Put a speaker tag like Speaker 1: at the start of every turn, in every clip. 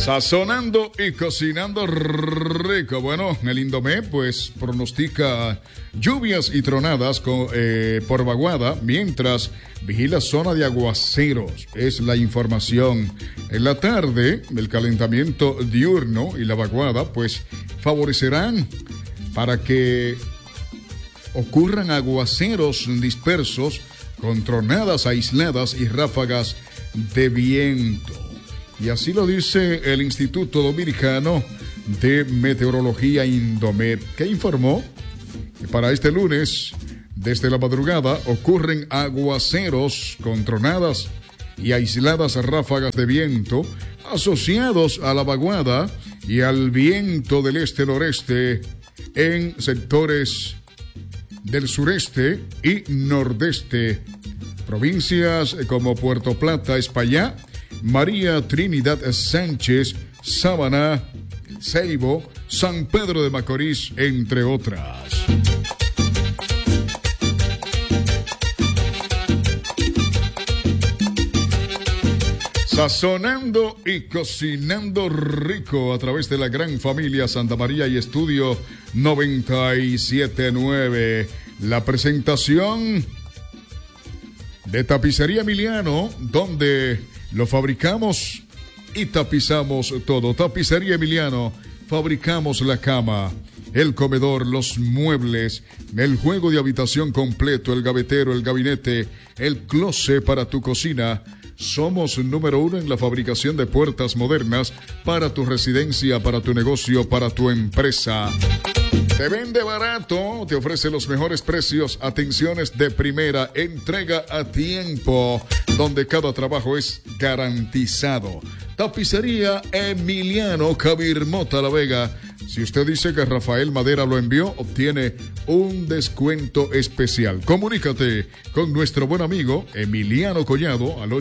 Speaker 1: Sazonando y cocinando rico. Bueno, el Indomé pues pronostica lluvias y tronadas por vaguada, mientras vigila zona de aguaceros. Es la información. En la tarde, el calentamiento diurno y la vaguada pues favorecerán para que ocurran aguaceros dispersos con tronadas aisladas y ráfagas de viento. Y así lo dice el Instituto Dominicano de Meteorología Indomet, que informó que para este lunes, desde la madrugada, ocurren aguaceros con tronadas y aisladas ráfagas de viento asociados a la vaguada y al viento del este-noreste en sectores del sureste y nordeste. Provincias como Puerto Plata, Espaillá, María Trinidad Sánchez, Samaná, Ceibo, San Pedro de Macorís, entre otras. Sazonando y cocinando rico a través de la gran familia Santa María y Estudio 97.9. La presentación de Tapicería Emiliano, donde lo fabricamos y tapizamos todo. Tapicería Emiliano, fabricamos la cama, el comedor, los muebles, el juego de habitación completo, el gavetero, el gabinete, el closet para tu cocina. Somos número 1 en la fabricación de puertas modernas para tu residencia, para tu negocio, para tu empresa. Te vende barato, te ofrece los mejores precios, atenciones de primera, entrega a tiempo, donde cada trabajo es garantizado. Tapicería Emiliano, Cabirmota, La Vega. Si usted dice que Rafael Madera lo envió, obtiene un descuento especial. Comunícate con nuestro buen amigo Emiliano Collado al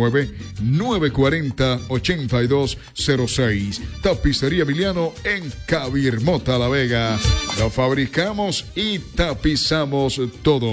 Speaker 1: 809-940-8206. Tapicería Emiliano en Cabirmota, La Vega. Lo fabricamos y tapizamos todo.